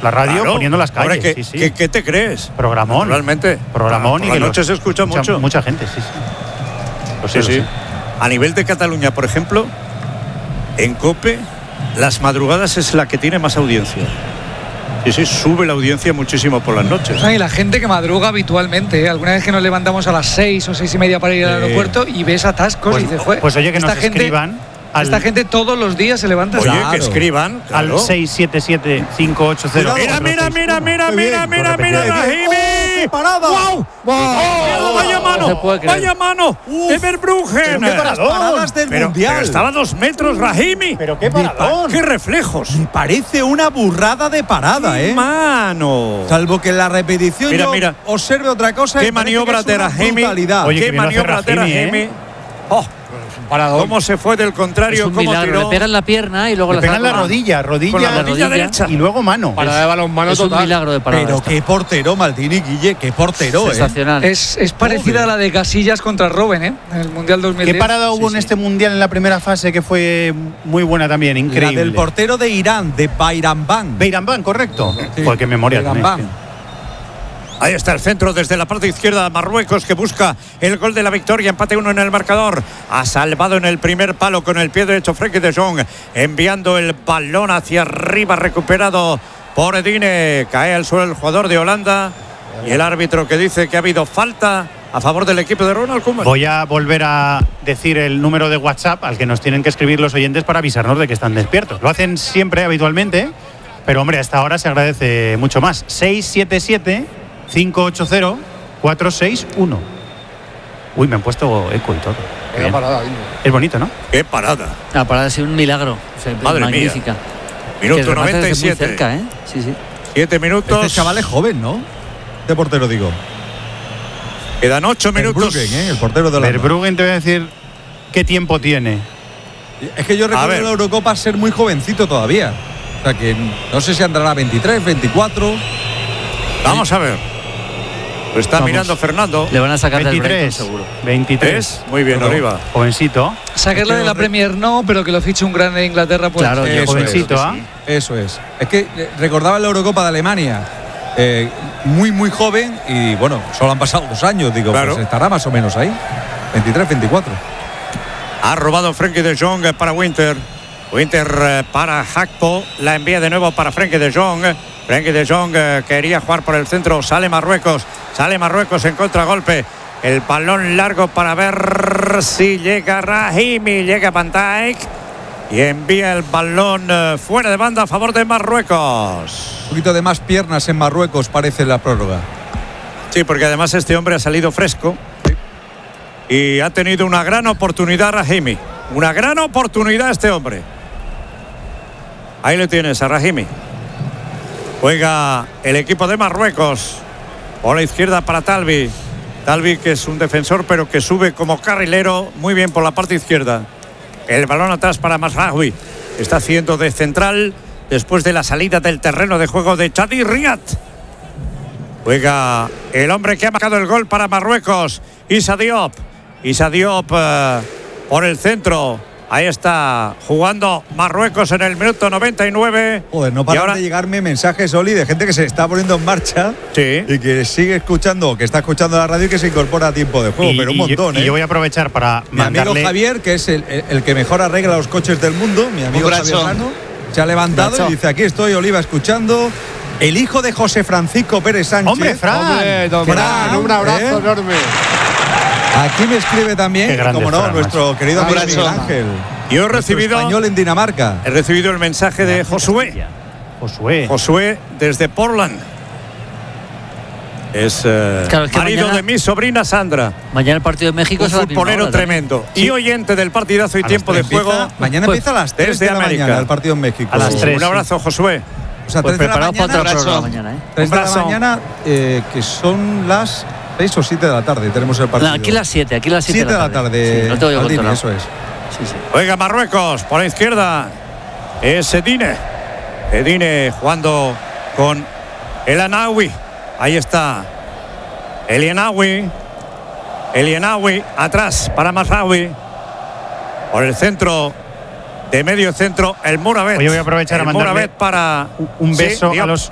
la radio poniendo las calles. Ahora, sí. ¿qué te crees? Programón. Realmente. Programón. Y que de noche se escucha mucho. Mucha gente, sí. Lo sé. A nivel de Cataluña, por ejemplo, en COPE, las madrugadas es la que tiene más audiencia. Sí, sube la audiencia muchísimo por las noches. Y la gente que madruga habitualmente, Alguna vez que nos levantamos a las 6 o 6:30 para ir al aeropuerto y ves atascos y dices, pues oye, que nos escriban. Esta gente todos los días se levanta. Oye, que escriban. Al 677-580. Mira, Rahimi. ¡Parada! ¡Wow! ¡Vaya mano! ¡De Verbruggen! ¡Qué paradas del Mundial! Pero estaba a 2 metros, Rahimi. ¡Pero qué paradón! ¡Qué reflejos! Me parece una burrada de parada, ¡Mano! Salvo que en la repetición mira. observe otra cosa. ¡Qué maniobra de Rahimi! Oye, ¡Qué maniobra de Rahimi! ¡Oh! ¿Cómo se fue del contrario? Es un ¿Cómo milagro. tiró? Le pegan la pierna y luego le pegan la rodilla con la rodilla derecha y luego mano. Parada de balonmano total. Es un milagro de parada. Pero qué portero, Maldini, Guille, qué portero, sensacional. Es parecida a la de Casillas contra Robben, en el Mundial 2010. ¿Qué parada hubo en este Mundial en la primera fase que fue muy buena también? Increíble. La del portero de Irán, de Bayramban. Bayramban, correcto. Sí. Joder, qué memoria también. Ahí está el centro desde la parte izquierda. Marruecos que busca el gol de la victoria. Empate 1 en el marcador. Ha salvado en el primer palo con el pie derecho Frenkie de Jong. Enviando el balón hacia arriba. Recuperado por Edine. Cae al suelo el jugador de Holanda. Y el árbitro que dice que ha habido falta a favor del equipo de Ronald Koeman. Voy a volver a decir el número de WhatsApp al que nos tienen que escribir los oyentes para avisarnos de que están despiertos. Lo hacen siempre, habitualmente. Pero hombre, hasta ahora se agradece mucho más. 677-580-461. Uy, me han puesto eco y todo. Parada, es bonito, ¿no? ¡Qué parada! La parada ha sido un milagro. Madre magnífica. Mía. Minuto que 97. Muy cerca, ¿eh? Sí. 7 minutos. Este chaval es joven, ¿no? Este portero, digo. Quedan 8 minutos. Verbruggen, el portero de Holanda. Verbruggen, te voy a decir qué tiempo tiene. Es que yo recuerdo en la Eurocopa ser muy jovencito todavía. O sea que no sé si andará 23, 24. Vamos a ver. Lo está mirando Fernando. Le van a sacar 23, del Brighton, seguro. 23. Muy bien, Oliva. Jovencito. Sacarle de la Premier no, pero que lo fiche un grande de Inglaterra. Pues, claro, jovencito, ¿ah? Eso es. Es que recordaba la Eurocopa de Alemania. Muy joven y bueno, solo han pasado 2 años. Digo, claro. Pues estará más o menos ahí. 23, 24. Ha robado Frenkie de Jong para Winter. Winter para Hakpo. La envía de nuevo para Frenkie de Jong. Frenkie de Jong quería jugar por el centro. Sale Marruecos en contragolpe. El balón largo para ver si llega Rahimi. Llega Van Dijk. Y envía el balón fuera de banda a favor de Marruecos. Un poquito de más piernas en Marruecos parece la prórroga. Sí, porque además este hombre ha salido fresco. Y ha tenido una gran oportunidad Rahimi. Una gran oportunidad este hombre. Ahí le tienes a Rahimi. Juega el equipo de Marruecos. Por la izquierda para Talbi. Talbi, que es un defensor, pero que sube como carrilero. Muy bien por la parte izquierda. El balón atrás para Mazraoui. Está haciendo de central después de la salida del terreno de juego de Chadi Riad. Juega el hombre que ha marcado el gol para Marruecos. Issa Diop. Issa Diop por el centro. Ahí está jugando Marruecos en el minuto 99. Joder, no paran de llegarme mensajes, Oli, de gente que se está poniendo en marcha. Sí. Y que sigue escuchando, que está escuchando la radio y que se incorpora a tiempo de juego. Pero un montón, y yo voy a aprovechar para mi amigo Javier, que es el que mejor arregla los coches del mundo, mi amigo Javier Sano, se ha levantado y dice: aquí estoy, Oliva, escuchando. El hijo de José Francisco Pérez Sánchez. ¡Hombre, Fran! ¡Hombre, don Fran! Un abrazo enorme. Aquí me escribe también, como no, Fran, nuestro querido amigo Miguel Ángel. Yo he recibido español en Dinamarca. He recibido el mensaje de Josué. Josué desde Portland. Es marido de mi sobrina Sandra. Mañana el partido de México es un futbolero tremendo. Y oyente del partidazo y tiempo de juego. Mañana empieza a las 3 de la mañana el partido en México. A las 3. Un abrazo, Josué. O sea, 3 de la mañana. Para otra programa mañana, 3 de la mañana, que son las 6 o 7 de la tarde. Tenemos el partido. No, aquí las 7, 7 de la tarde. Sí, no te voy a controlar. Eso es. Sí. Juega Marruecos por la izquierda. Es Edine. Edine jugando con El Anawi. Ahí está. El Anawi atrás para Mazraoui. Por el centro, de medio centro, el Mourabet. Oye, voy a aprovechar a mandarle Mourabet para un beso a los